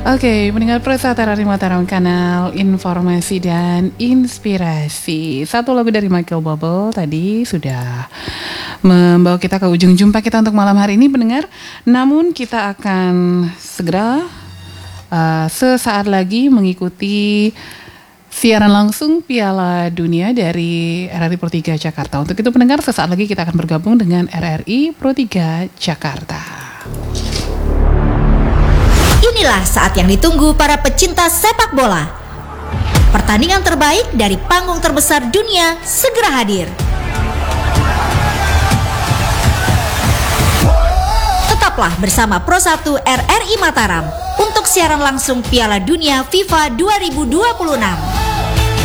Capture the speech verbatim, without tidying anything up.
Oke, pendengar Presa Terari Mataram, kanal informasi dan inspirasi. Satu lagu dari Michael Bublé tadi sudah membawa kita ke ujung jumpa kita untuk malam hari ini, pendengar. Namun kita akan segera uh, sesaat lagi mengikuti siaran langsung Piala Dunia dari R R I Pro tiga Jakarta. Untuk itu, pendengar, sesaat lagi kita akan bergabung dengan R R I Pro tiga Jakarta. Inilah saat yang ditunggu para pecinta sepak bola. Pertandingan terbaik dari panggung terbesar dunia segera hadir. Tetaplah bersama Pro satu R R I Mataram untuk siaran langsung Piala Dunia FIFA dua ribu dua puluh enam.